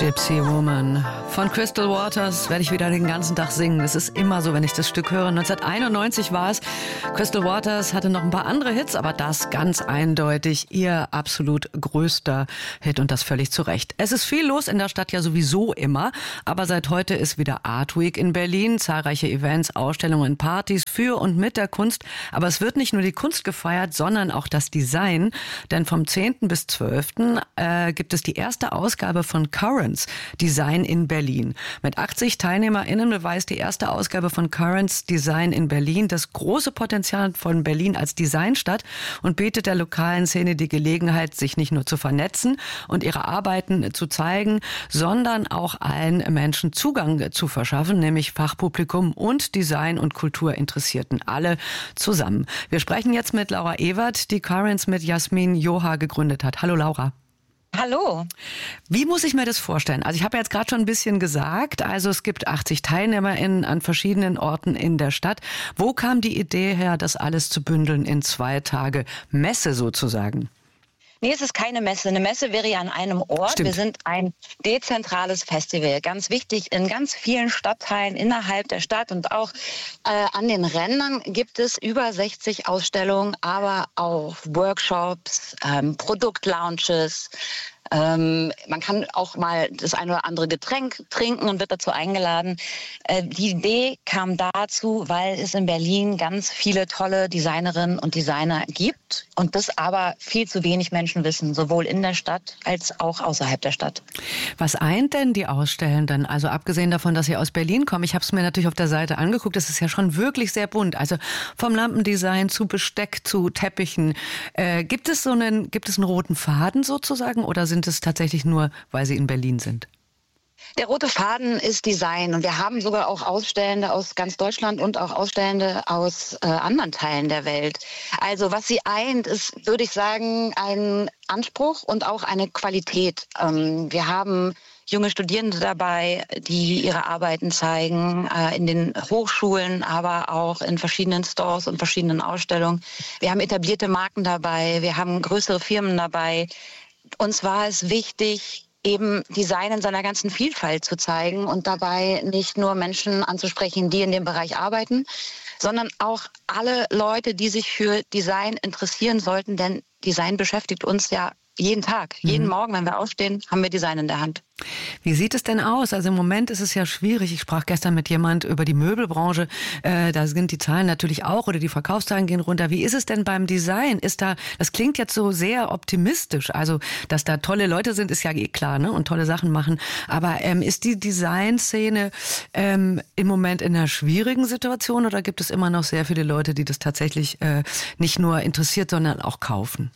Gypsy Woman von Crystal Waters werde ich wieder den ganzen Tag singen. Das ist immer so, wenn ich das Stück höre. 1991 war es. Crystal Waters hatte noch ein paar andere Hits, aber das ganz eindeutig ihr absolut größter Hit und das völlig zu Recht. Es ist viel los in der Stadt ja sowieso immer, aber seit heute ist wieder Art Week in Berlin. Zahlreiche Events, Ausstellungen, Partys für und mit der Kunst. Aber es wird nicht nur die Kunst gefeiert, sondern auch das Design. Denn vom 10. bis 12. Gibt es die erste Ausgabe von Currents, Design in Berlin. Mit 80 TeilnehmerInnen beweist die erste Ausgabe von Currents Design in Berlin das große Potenzial von Berlin als Designstadt und bietet der lokalen Szene die Gelegenheit, sich nicht nur zu vernetzen und ihre Arbeiten zu zeigen, sondern auch allen Menschen Zugang zu verschaffen, nämlich Fachpublikum und Design- und Kulturinteressierten, alle zusammen. Wir sprechen jetzt mit Laura Ewert, die Currents mit Jasmin Joha gegründet hat. Hallo Laura. Hallo. Wie muss ich mir das vorstellen? Also ich habe jetzt gerade schon ein bisschen gesagt, also es gibt 80 TeilnehmerInnen an verschiedenen Orten in der Stadt. Wo kam die Idee her, das alles zu bündeln in 2 Tage Messe sozusagen? Nee, es ist keine Messe. Eine Messe wäre ja an einem Ort. Stimmt. Wir sind ein dezentrales Festival. Ganz wichtig, in ganz vielen Stadtteilen innerhalb der Stadt und auch an den Rändern gibt es über 60 Ausstellungen, aber auch Workshops, Produktlaunches. Man kann auch mal das ein oder andere Getränk trinken und wird dazu eingeladen. Die Idee kam dazu, weil es in Berlin ganz viele tolle Designerinnen und Designer gibt und das aber viel zu wenig Menschen wissen, sowohl in der Stadt als auch außerhalb der Stadt. Was eint denn die Ausstellenden? Also abgesehen davon, dass sie aus Berlin kommen, ich habe es mir natürlich auf der Seite angeguckt, das ist ja schon wirklich sehr bunt. Also vom Lampendesign zu Besteck zu Teppichen. Gibt es einen roten Faden sozusagen oder sind es tatsächlich nur, weil sie in Berlin sind? Der rote Faden ist Design und wir haben sogar auch Ausstellende aus ganz Deutschland und auch Ausstellende aus anderen Teilen der Welt. Also was sie eint, ist, würde ich sagen, ein Anspruch und auch eine Qualität. Wir haben junge Studierende dabei, die ihre Arbeiten zeigen, in den Hochschulen, aber auch in verschiedenen Stores und verschiedenen Ausstellungen. Wir haben etablierte Marken dabei, wir haben größere Firmen dabei. Uns war es wichtig, eben Design in seiner ganzen Vielfalt zu zeigen und dabei nicht nur Menschen anzusprechen, die in dem Bereich arbeiten, sondern auch alle Leute, die sich für Design interessieren sollten, denn Design beschäftigt uns ja jeden Tag. Jeden Morgen, wenn wir aufstehen, haben wir Design in der Hand. Wie sieht es denn aus? Also im Moment ist es ja schwierig. Ich sprach gestern mit jemand über die Möbelbranche. Da sind die Zahlen natürlich auch oder die Verkaufszahlen gehen runter. Wie ist es denn beim Design? Das klingt jetzt so sehr optimistisch. Also, dass da tolle Leute sind, ist ja eh klar, ne? Und tolle Sachen machen. Aber ist die Designszene im Moment in einer schwierigen Situation oder gibt es immer noch sehr viele Leute, die das tatsächlich nicht nur interessiert, sondern auch kaufen?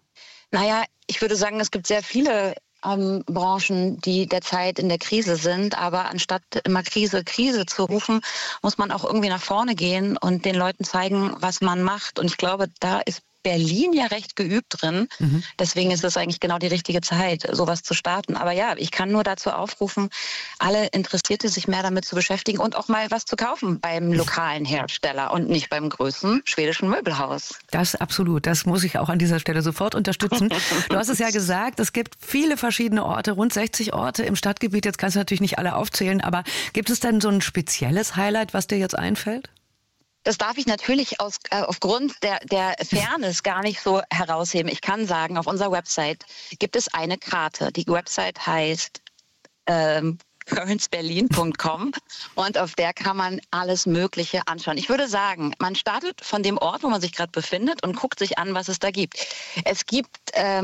Naja, ich würde sagen, es gibt sehr viele Branchen, die derzeit in der Krise sind. Aber anstatt immer Krise, Krise zu rufen, muss man auch irgendwie nach vorne gehen und den Leuten zeigen, was man macht. Und ich glaube, da ist Berlin ja recht geübt drin. Deswegen ist es eigentlich genau die richtige Zeit, sowas zu starten. Aber ja, ich kann nur dazu aufrufen, alle Interessierte sich mehr damit zu beschäftigen und auch mal was zu kaufen beim lokalen Hersteller und nicht beim größten schwedischen Möbelhaus. Das absolut. Das muss ich auch an dieser Stelle sofort unterstützen. Du hast es ja gesagt, es gibt viele verschiedene Orte, rund 60 Orte im Stadtgebiet. Jetzt kannst du natürlich nicht alle aufzählen, aber gibt es denn so ein spezielles Highlight, was dir jetzt einfällt? Das darf ich natürlich aufgrund der Fairness gar nicht so herausheben. Ich kann sagen, auf unserer Website gibt es eine Karte. Die Website heißt currentsberlin.com und auf der kann man alles Mögliche anschauen. Ich würde sagen, man startet von dem Ort, wo man sich gerade befindet und guckt sich an, was es da gibt. Es gibt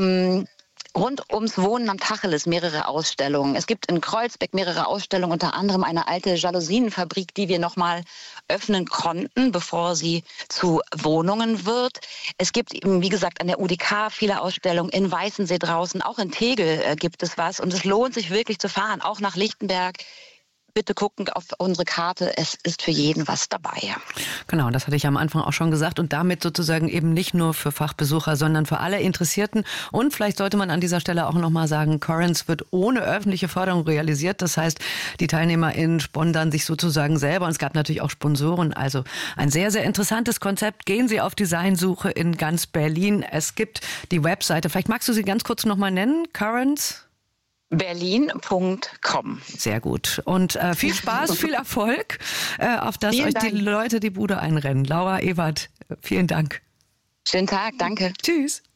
rund ums Wohnen am Tacheles mehrere Ausstellungen. Es gibt in Kreuzberg mehrere Ausstellungen, unter anderem eine alte Jalousienfabrik, die wir nochmal öffnen konnten, bevor sie zu Wohnungen wird. Es gibt eben, wie gesagt, an der UDK viele Ausstellungen, in Weißensee draußen, auch in Tegel gibt es was. Und es lohnt sich wirklich zu fahren, auch nach Lichtenberg. Bitte gucken auf unsere Karte, es ist für jeden was dabei. Genau, das hatte ich am Anfang auch schon gesagt und damit sozusagen eben nicht nur für Fachbesucher, sondern für alle Interessierten. Und vielleicht sollte man an dieser Stelle auch nochmal sagen, Currents wird ohne öffentliche Förderung realisiert. Das heißt, die TeilnehmerInnen sponsern sich sozusagen selber und es gab natürlich auch Sponsoren. Also ein sehr, sehr interessantes Konzept. Gehen Sie auf Designsuche in ganz Berlin. Es gibt die Webseite, vielleicht magst du sie ganz kurz nochmal nennen, Currents? berlin.com. Sehr gut. Und viel Spaß, viel Erfolg, auf dass euch die Leute die Bude einrennen. Laura Ewert, vielen Dank. Schönen Tag, danke. Tschüss.